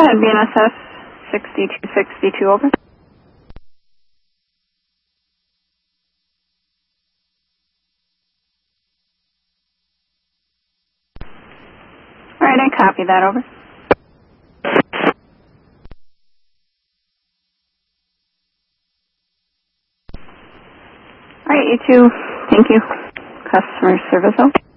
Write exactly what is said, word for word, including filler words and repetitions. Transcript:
ahead, B N S F sixty-two sixty-two, over. All right, I copy that, over. All right, you two, thank you. Customer service, over.